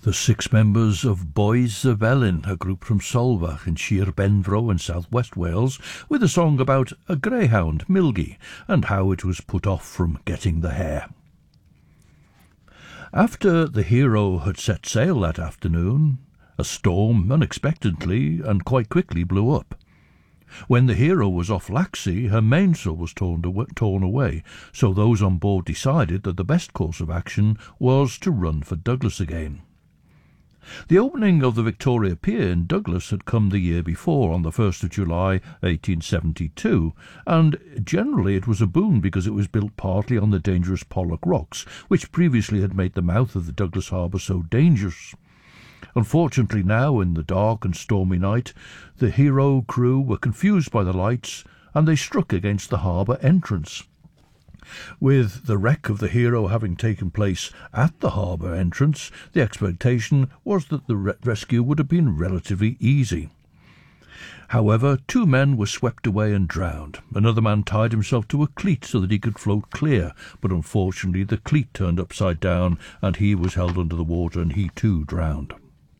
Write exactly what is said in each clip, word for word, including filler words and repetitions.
The six members of Boys of Ellin, a group from Solvach in Shir Benfro in southwest Wales, with a song about a greyhound, Milgy, and how it was put off from getting the hare. After the hero had set sail that afternoon, a storm unexpectedly and quite quickly blew up. When the hero was off Laxey, her mainsail was torn, torn away, so those on board decided that the best course of action was to run for Douglas again. The opening of the Victoria Pier in Douglas had come the year before, on the first of July eighteen seventy-two, and generally it was a boon because it was built partly on the dangerous Pollock Rocks, which previously had made the mouth of the Douglas harbour so dangerous. Unfortunately now, in the dark and stormy night, the hero crew were confused by the lights, and they struck against the harbour entrance. With the wreck of the hero having taken place at the harbour entrance, the expectation was that the re- rescue would have been relatively easy. However, two men were swept away and drowned. Another man tied himself to a cleat so that he could float clear, but unfortunately the cleat turned upside down, and he was held under the water, and he too drowned.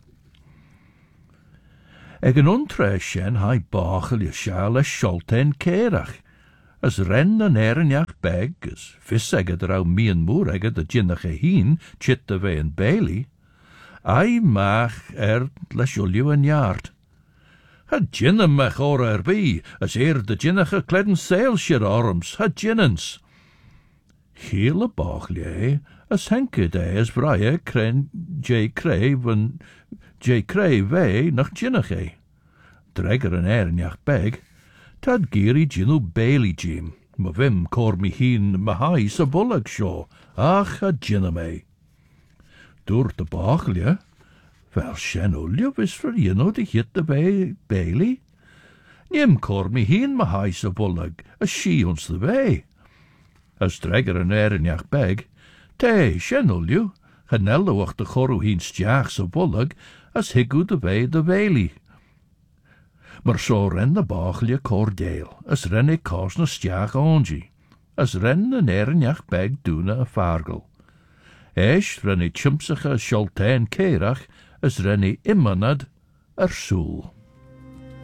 Ag an untre shen hai bachel y sial a sholten kerach. As ren an erinach beg, as vis egad rau mi an moor egad a jinnach e heen, chit de ve an bailey. Ai mach er le shulju an yard. Ha jinnam mech or er bi, as er de jinnach a cledden sail shir arms, ha jinnans. Heel a bachlie, as henke de as braie kren jay crave an jay crave ve nach jinnach e. Dregger an erinach beg, tad giri jinnu bailey jim, ma vim cor mi heen ma hai sa bullag shaw, ach a jinna me. Dur de bachlia, wel shen ulja vis for jinno de hit de bay bailey. Nim cor mi heen ma hai sa bullag, as she ons the bay. As dregger an erinach beg, te shen ulju, hanello wach de choru heen stjach sa bullag, as higu de bay de bailey. Maar so ren de bachlia cordeel, as ren e kos na stjach onji, as ren an erinach beg doona a fargel. Esh ren e chimsach a sholtein kerach, as ren e immanad ar soel.